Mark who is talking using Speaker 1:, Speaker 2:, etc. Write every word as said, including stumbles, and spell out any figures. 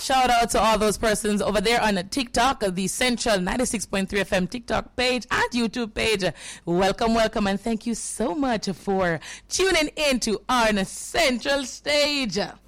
Speaker 1: Shout out to all those persons over there on the TikTok, the Central ninety-six point three F M TikTok page and YouTube page. Welcome, welcome, and thank you so much for tuning in to our Central Stage.